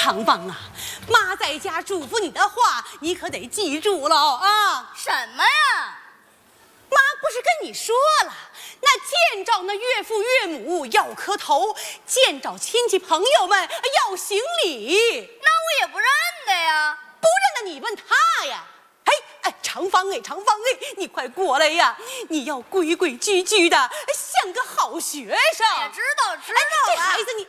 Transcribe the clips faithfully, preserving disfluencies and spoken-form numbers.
长房啊，妈在家嘱咐你的话，你可得记住了啊！ 什么呀？ 妈不是跟你说了，那见着那岳父岳母要磕头，见着亲戚朋友们要行礼。 那我也不认得呀。 不认得你问他呀。哎哎，长芳哎，长芳哎，你快过来呀！你要规规矩矩的，像个好学生。 哎呀，知道知道了。 哎，这孩子你，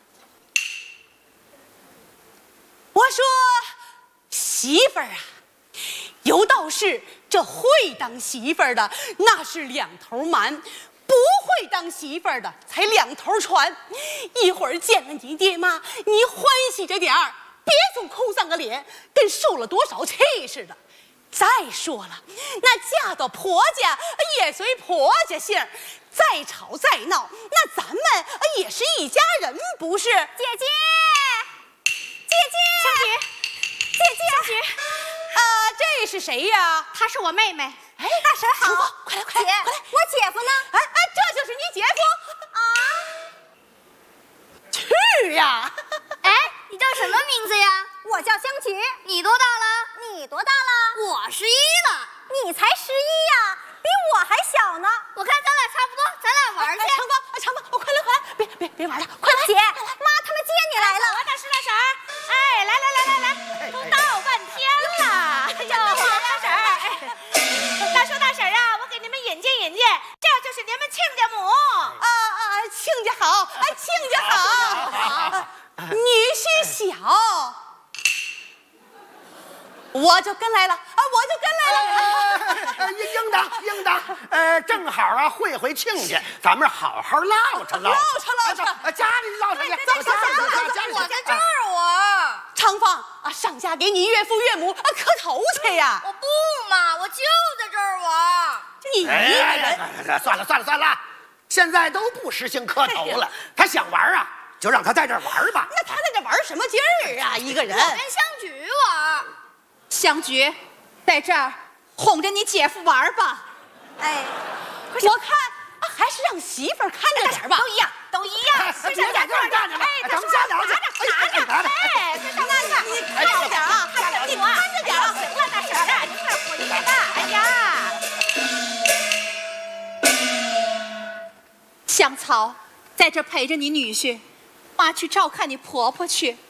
我说媳妇儿啊，有道是这会当媳妇儿的那是两头瞒，不会当媳妇儿的才两头传。一会儿见了你爹妈，你欢喜着点儿，别总哭丧个脸，跟受了多少气似的。再说了，那嫁到婆家也随婆家姓，再吵再闹，那咱们也是一家人，不是？ 姐姐，姐姐， 香菊， 姐姐， 香菊， 啊，这是谁呀？ 她是我妹妹。 哎，大婶好，快来快来快来！ 我姐夫呢？ 哎哎，这就是你姐夫啊？ 去呀！ 哎，你叫什么名字呀？我叫香菊。你多大了？你多大了？我十一了。你才十一呀，比我还小呢。我看咱俩差不多，咱俩玩去。 哎，长芳，哎，长芳，我快来快来，别别别玩了，快来！ 姐，妈他们接你来了。 我大婶大婶，哎，来来来来来，都闹半天了。哎呦，大婶，哎，大叔大婶啊，我给你们引荐引荐，这就是你们亲家母。 啊啊，亲家好，啊，亲家好。女婿小，我就跟来了啊，我就跟来了。 应应当应当，呃，正好啊，会会亲家，咱们好好唠扯唠唠扯唠扯， 呃，家里唠扯去， 走走走走， 我在这儿，我长芳啊，上家给你岳父岳母啊磕头去呀。 我不嘛，我就在这儿玩。 你一个人， 哎，算了算了算了，现在都不实行磕头了。他想玩啊，就让他在这儿玩吧。 那他在这玩什么劲儿啊？一个人。 我跟香菊玩。 香菊，在这儿哄着你姐夫玩吧。 哎， 我看啊，还是让媳妇儿看着点吧。 都一样，都一样。 别在这儿站着了，咱们家聊去。 拿着，哎，这上那你看着点啊， 看着你看着点啊！行了，大婶儿，你快回去吧。哎呀，香草在这陪着你女婿，妈去照看你婆婆去。